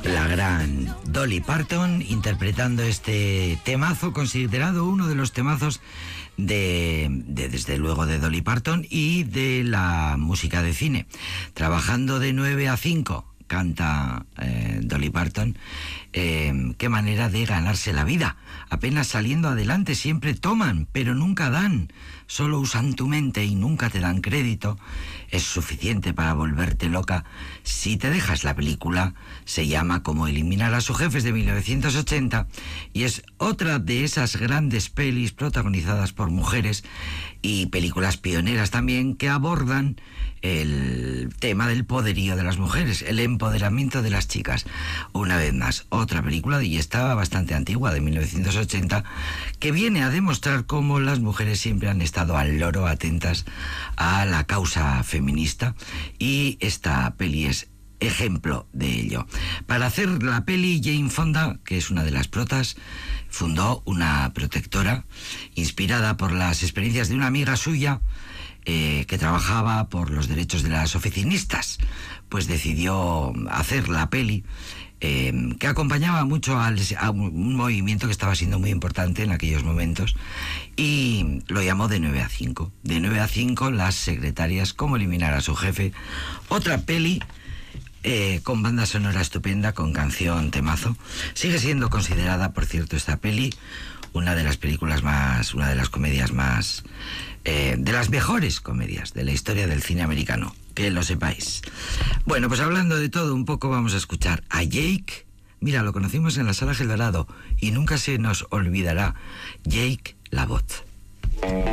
La gran Dolly Parton interpretando este temazo, considerado uno de los temazos desde luego de Dolly Parton y de la música de cine. Trabajando de 9 a 5, canta Dolly Parton. Qué manera de ganarse la vida. Apenas saliendo adelante siempre toman, pero nunca dan. Solo usan tu mente y nunca te dan crédito. Es suficiente para volverte loca. Si te dejas, la película se llama Cómo eliminar a sus jefes, de 1980, y es otra de esas grandes pelis protagonizadas por mujeres y películas pioneras también que abordan el tema del poderío de las mujeres, el empoderamiento de las chicas. Una vez más, otra película, y estaba bastante antigua, de 1980, que viene a demostrar cómo las mujeres siempre han estado al loro, atentas a la causa feminista, y esta peli es ejemplo de ello. Para hacer la peli, Jane Fonda, que es una de las protas, fundó una protectora inspirada por las experiencias de una amiga suya que trabajaba por los derechos de las oficinistas. Pues decidió hacer la peli que acompañaba mucho a un movimiento que estaba siendo muy importante en aquellos momentos, y lo llamó De 9 a 5. De 9 a 5, las secretarias, cómo eliminar a su jefe. Otra peli con banda sonora estupenda, con canción temazo. Sigue siendo considerada, por cierto, esta peli una de las películas más, una de las comedias más, de las mejores comedias de la historia del cine americano, que lo sepáis. Bueno, pues hablando de todo un poco, vamos a escuchar a Jake. Mira, lo conocimos en la Sala Gel Dorado y nunca se nos olvidará, Jake LaMotta.